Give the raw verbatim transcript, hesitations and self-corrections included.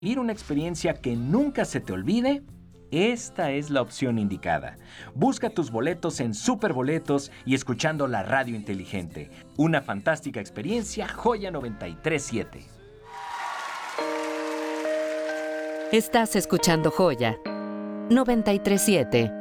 vivir una experiencia que nunca se te olvide, esta es la opción indicada. Busca tus boletos en Superboletos y escuchando la radio inteligente. Una fantástica experiencia, Joya noventa y tres siete. Estás escuchando Joya noventa y tres siete.